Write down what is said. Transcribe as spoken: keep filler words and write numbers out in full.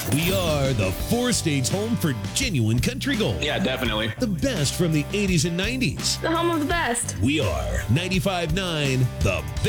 We are the Four States home for genuine country gold. Yeah, definitely. The best from the eighties and nineties. The home of the best. We are ninety-five point nine The Big